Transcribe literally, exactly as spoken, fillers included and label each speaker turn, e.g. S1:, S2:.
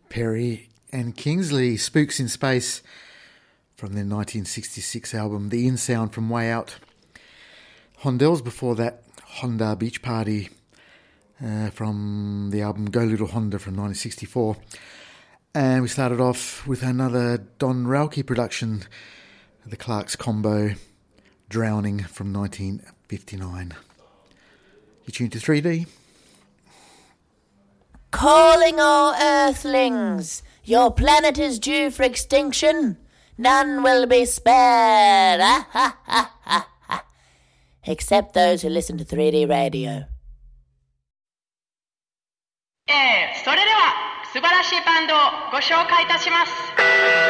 S1: Perry and Kingsley, Spooks in Space, from their nineteen sixty-six album The In Sound from Way Out. Hondells before that, Honda Beach Party, uh, from the album Go Little Honda from nineteen sixty-four. And we started off with another Don Rauke production, the Clarks Combo, Drowning from nineteen fifty-nine. You tuned to three D.
S2: Calling all earthlings, your planet is due for extinction. None will be spared. Ah, ha, ha, ha, ha. Except those who listen to three D radio.
S3: えー、それでは素晴らしいバンドをご紹介いたします。